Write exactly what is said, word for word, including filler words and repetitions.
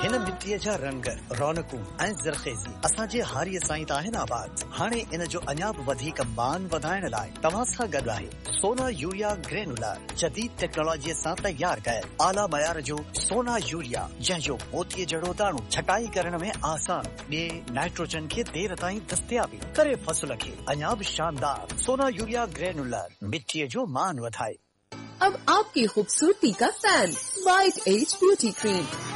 हिन मिट्टीअ जा रंग रौनकूं ऐं ज़रख़ेज़ी असांजे हारीअ साईं त आहिनि आबाद। हाणे इन जो अञा बि वधीक मान वधाइण लाइ तव्हां सां गॾु आहे सोना यूरिया ग्रेनुलर, जदीद टेक्नोलॉजीअ सां तयारु कयल आला मयार जो सोना यूरिया, जंहिंजो मोतीअ जहिड़ो दाणो छटाई करण में आसान, ॿिए नाइट्रोजन खे देर ताईं दस्तियाबी करे फसल खे अञा बि शानदार। सोना यूरिया ग्रेनुलर मिट्टीअ जो मान वधाए। अब आपकी खूबसूरती का fan white age beauty cream